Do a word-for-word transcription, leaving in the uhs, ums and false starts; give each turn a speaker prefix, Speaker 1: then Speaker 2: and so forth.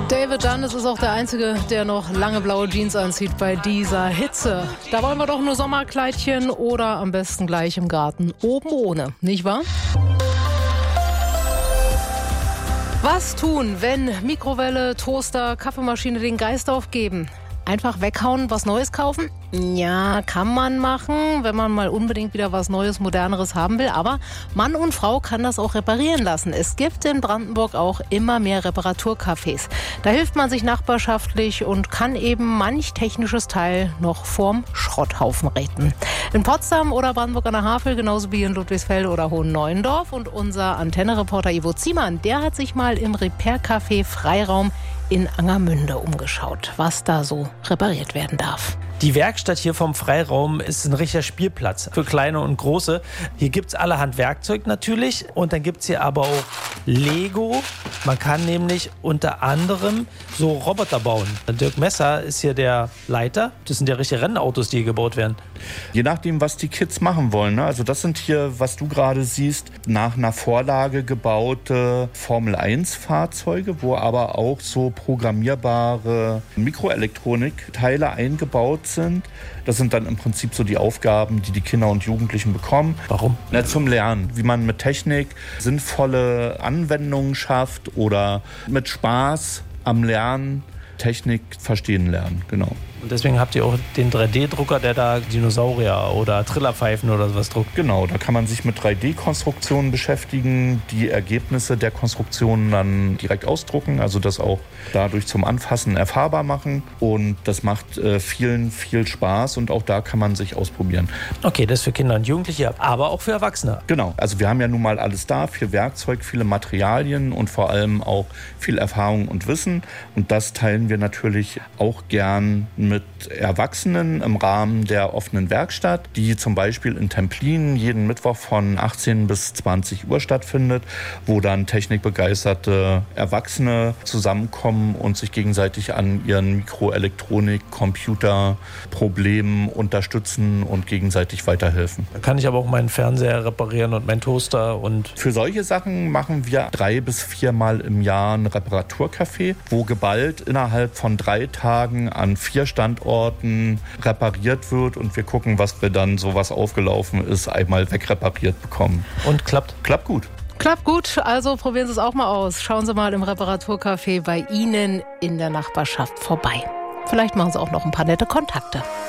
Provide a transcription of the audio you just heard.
Speaker 1: David Dunn ist auch der Einzige, der noch lange blaue Jeans anzieht bei dieser Hitze. Da wollen wir doch nur Sommerkleidchen oder am besten gleich im Garten oben ohne, nicht wahr? Was tun, wenn Mikrowelle, Toaster, Kaffeemaschine den Geist aufgeben? Einfach weghauen, was Neues kaufen? Ja, kann man machen, wenn man mal unbedingt wieder was Neues, Moderneres haben will. Aber Mann und Frau kann das auch reparieren lassen. Es gibt in Brandenburg auch immer mehr Reparaturcafés. Da hilft man sich nachbarschaftlich und kann eben manch technisches Teil noch vorm Schrotthaufen retten. In Potsdam oder Brandenburg an der Havel, genauso wie in Ludwigsfelde oder Hohenneuendorf. Und unser Antennereporter Ivo Ziemann, der hat sich mal im Repair-Café Freiraum in Angermünde umgeschaut, was da so repariert werden darf.
Speaker 2: Die Werkstatt hier vom Freiraum ist ein richtiger Spielplatz für Kleine und Große. Hier gibt es allerhand Werkzeug natürlich und dann gibt es hier aber auch Lego. Man kann nämlich unter anderem so Roboter bauen. Dirk Messer ist hier der Leiter. Das sind ja richtige Rennautos, die hier gebaut werden.
Speaker 3: Je nachdem, was die Kids machen wollen. Ne? Also das sind hier, was du gerade siehst, nach einer Vorlage gebaute Formel eins Fahrzeuge, wo aber auch so programmierbare Mikroelektronikteile eingebaut sind. Das sind dann im Prinzip so die Aufgaben, die die Kinder und Jugendlichen bekommen.
Speaker 2: Warum?
Speaker 3: Na, zum Lernen, wie man mit Technik sinnvolle Anwendungen schafft oder mit Spaß am Lernen Technik verstehen lernen, genau.
Speaker 2: Und deswegen habt ihr auch den drei D Drucker, der da Dinosaurier oder Trillerpfeifen oder sowas druckt.
Speaker 3: Genau, da kann man sich mit drei D Konstruktionen beschäftigen, die Ergebnisse der Konstruktionen dann direkt ausdrucken, also das auch dadurch zum Anfassen erfahrbar machen. Und das macht äh, vielen viel Spaß und auch da kann man sich ausprobieren.
Speaker 2: Okay, das ist für Kinder und Jugendliche, aber auch für Erwachsene.
Speaker 3: Genau, also wir haben ja nun mal alles da, viel Werkzeug, viele Materialien und vor allem auch viel Erfahrung und Wissen. Und das teilen wir natürlich auch gern mit mit Erwachsenen im Rahmen der offenen Werkstatt, die zum Beispiel in Templin jeden Mittwoch von achtzehn bis zwanzig Uhr stattfindet, wo dann technikbegeisterte Erwachsene zusammenkommen und sich gegenseitig an ihren Mikroelektronik-, Computerproblemen unterstützen und gegenseitig weiterhelfen.
Speaker 2: Da kann ich aber auch meinen Fernseher reparieren und meinen Toaster und...
Speaker 3: Für solche Sachen machen wir drei bis viermal im Jahr ein Reparaturcafé, wo geballt innerhalb von drei Tagen an vier Standorten repariert wird und wir gucken, was wir dann, so was aufgelaufen ist, einmal wegrepariert bekommen.
Speaker 2: Und klappt?
Speaker 3: Klappt gut.
Speaker 1: Klappt gut, also probieren Sie es auch mal aus. Schauen Sie mal im Reparaturcafé bei Ihnen in der Nachbarschaft vorbei. Vielleicht machen Sie auch noch ein paar nette Kontakte.